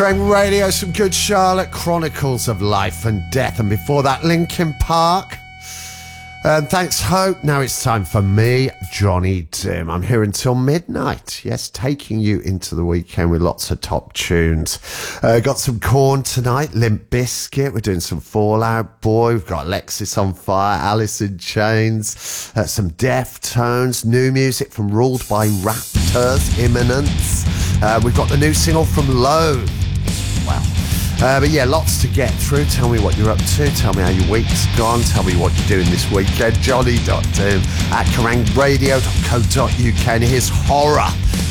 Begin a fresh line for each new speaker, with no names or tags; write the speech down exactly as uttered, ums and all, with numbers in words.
Kerrang Radio, some good Charlotte, Chronicles of Life and Death, and before that, Linkin Park. And thanks, Hope. Now it's time for me, Johnny Dim. I'm here until midnight. Yes, taking you into the weekend with lots of top tunes. Uh, got some Korn tonight, Limp Bizkit. We're doing some Fall Out Boy. We've got Alexis on Fire, Alice in Chains, uh, some Deftones, new music from Ruled by Raptors, Imminence. Uh, we've got the new single from Loathe. Wow. Uh, but yeah, lots to get through. Tell me what you're up to. Tell me how your week's gone. Tell me what you're doing this weekend. Johnny dot Dim at kerrang radio dot co dot uk. And here's Horror